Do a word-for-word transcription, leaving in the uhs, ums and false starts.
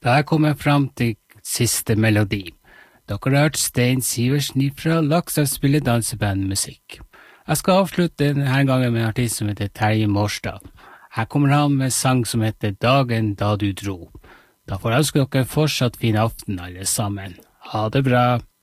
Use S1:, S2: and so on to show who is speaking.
S1: Da er kommet frem til siste melodi. Dere har hørt Stein Siversen fra Lakselv spille dansebandmusikk. Jeg skal avslutte denne gangen med en artist som heter Terje Mårstad. Her kommer han med sang som heter Dagen da du dro. Da får jeg ønske dere fortsatt fin aften alle sammen. Ha det bra!